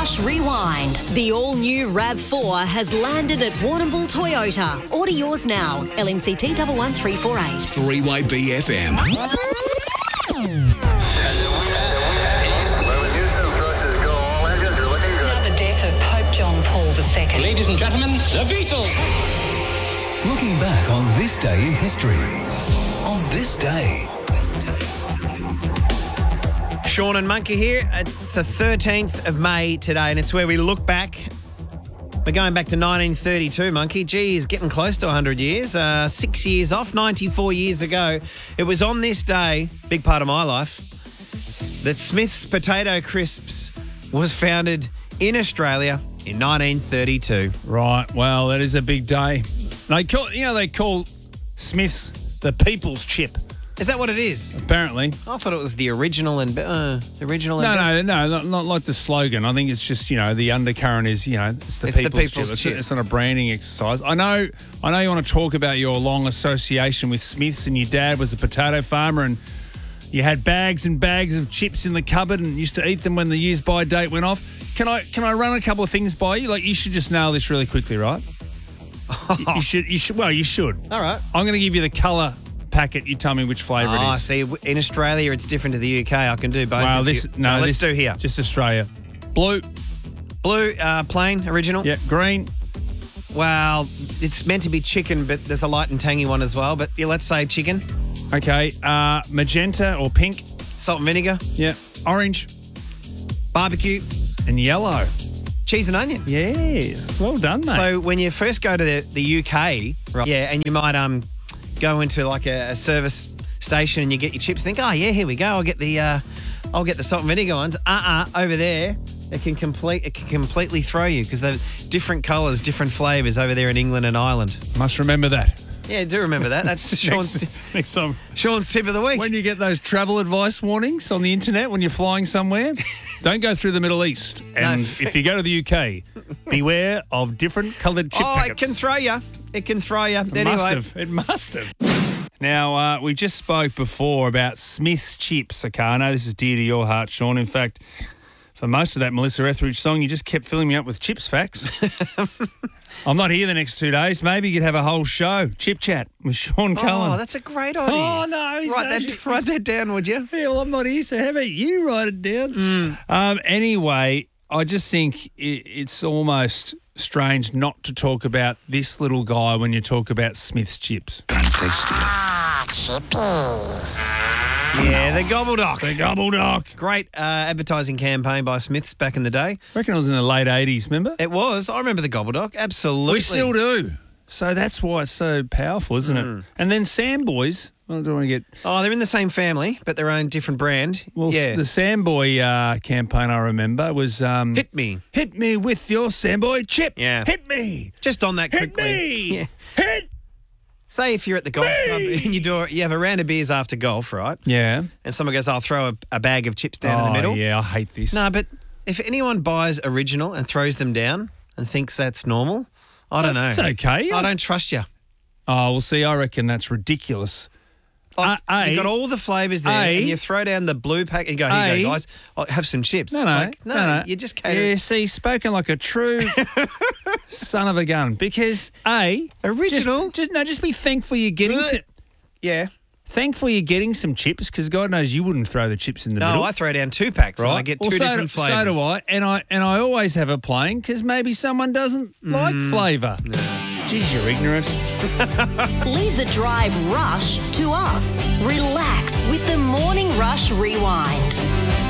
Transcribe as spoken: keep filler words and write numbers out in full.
Rush Rewind. The all-new RAV four has landed at Warrnambool Toyota. Order yours now. L M C T one one three four eight. three-way B F M. The death of Pope John Paul the Second. Ladies and gentlemen, the Beatles. Looking back on this day in history. On this day. Sean and Monkey here. It's the thirteenth of May today, and it's where we look back. We're going back to nineteen thirty-two, Monkey. Geez, getting close to one hundred years. Uh, six years off, ninety-four years ago. It was on this day, big part of my life, that Smith's Potato Crisps was founded in Australia in nineteen thirty-two. Right, well, that is a big day. They call, you know, they call Smith's the people's chip, Is that what it is? apparently. I thought it was the original and uh, the original. No, and no, no, not, not like the slogan. I think it's just, you know, the undercurrent is, you know, it's the It's the people's, people's chip. chip. It's, it's not a branding exercise. I know, I know you want to talk about your long association with Smith's, and your dad was a potato farmer, and you had bags and bags of chips in the cupboard and used to eat them when the use by date went off. Can I can I run a couple of things by you? Like, you should just nail this really quickly, right? you, you should you should well, you should. All right. I'm going to give you the colour packet. You tell me which flavour Oh, it is. see, in Australia it's different to the U K. I can do both. Well, if this you- no, let's this, do here. Just Australia. Blue, Blue, uh, plain, original. yeah, green, Well, it's meant to be chicken, but there's a light and tangy one as well. But yeah, let's say chicken. okay, uh, magenta or pink, Salt and vinegar, yeah, orange barbecue, and yellow. cheese and onion. Yes, well done, mate. So when you first go to the, the U K, right, yeah, and you might um go into like a, a service station and you get your chips, think, oh yeah, here we go. I'll get the uh, I'll get the salt and vinegar ones. Uh uh over there, it can complete it can completely throw you because they're different colours, different flavours over there in England and Ireland. Must remember that. Yeah, do remember that. That's Sean's next, next time. Sean's tip of the week. When you get those travel advice warnings on the internet when you're flying somewhere, don't go through the Middle East. And No. if you go to the U K, beware of different coloured chip oh, packets. it can throw you. It can throw you. It Anyway, must have. It must have. Now, uh, we just spoke before about Smith's chips. Okay, I know this is dear to your heart, Sean. In fact, for most of that Melissa Etheridge song, you just kept filling me up with chips facts. I'm not here the next two days. Maybe you could have a whole show, Chip Chat, with Sean Cullen. Oh, that's a great idea. Oh, no, he's Write no- that, write that down, would you? Yeah, well, I'm not here, so how about you write it down? Mm. Um, anyway, I just think it, it's almost strange not to talk about this little guy when you talk about Smith's chips. Yeah, the Gobbledoc. The Gobbledoc. Great uh, advertising campaign by Smiths back in the day. I reckon it was in the late eighties, remember? It was. I remember the Gobbledoc. Absolutely. We still do. So that's why it's so powerful, isn't Mm. it? And then Sam Boys. I don't want to get... Oh, they're in the same family, but their own different brand. Well, yeah. the Samboy uh, campaign I remember was... Um, Hit me. Hit me with your Samboy chip. Yeah. Hit me. Just on that Hit quickly. me. Yeah. Hit Say if you're at the golf Me. club and you do you have a round of beers after golf, right? Yeah. And someone goes, I'll throw a, a bag of chips down in the Oh, middle. yeah, I hate this. No, but if anyone buys original and throws them down and thinks that's normal, I don't know. It's okay. I don't trust you. Oh, well, see, I reckon that's ridiculous. Like, Uh, you've A- got all the flavours there, A- and you throw down the blue pack and go, here you A- go, guys, I'll have some chips. No, It's no, like, no, no, no. you're just catering. Yeah, see, spoken like a true son of a gun. Because, A... Original? Just, just, no, just be thankful you're getting Ugh. some... Yeah. Thankful you're getting some chips, because God knows you wouldn't throw the chips in the No, middle. I throw down two packs and Right. I get Well, two so different do, flavours. So do I, and I and I always have a plane because maybe someone doesn't like Mm. flavour. Geez, you're ignorant. Leave the drive rush to us. Relax with the Morning Rush Rewind.